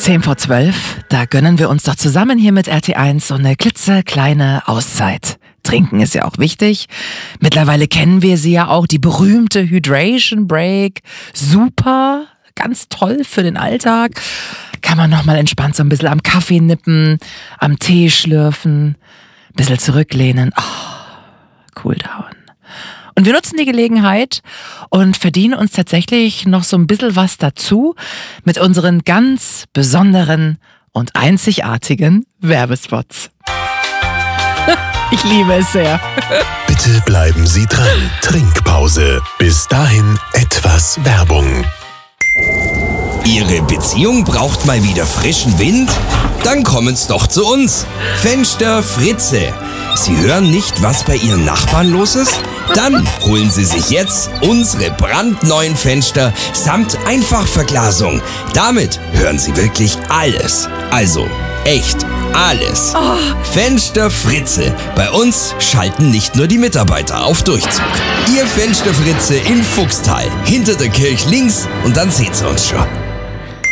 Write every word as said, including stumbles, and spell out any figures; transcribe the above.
zehn vor zwölf, da gönnen wir uns doch zusammen hier mit R T eins so eine klitzekleine Auszeit. Trinken ist ja auch wichtig. Mittlerweile kennen wir sie ja auch, die berühmte Hydration Break. Super, ganz toll für den Alltag. Kann man nochmal entspannt so ein bisschen am Kaffee nippen, am Tee schlürfen, ein bisschen zurücklehnen. Oh, cool down. Und wir nutzen die Gelegenheit und verdienen uns tatsächlich noch so ein bisschen was dazu mit unseren ganz besonderen und einzigartigen Werbespots. Ich liebe es sehr. Bitte bleiben Sie dran. Trinkpause. Bis dahin etwas Werbung. Ihre Beziehung braucht mal wieder frischen Wind? Dann kommen's doch zu uns. Fenster Fritze. Sie hören nicht, was bei Ihren Nachbarn los ist? Dann holen Sie sich jetzt unsere brandneuen Fenster samt Einfachverglasung. Damit hören Sie wirklich alles. Also echt alles. Oh. Fenster Fritze. Bei uns schalten nicht nur die Mitarbeiter auf Durchzug. Ihr Fenster Fritze in Fuchstal. Hinter der Kirche links und dann seht ihr uns schon.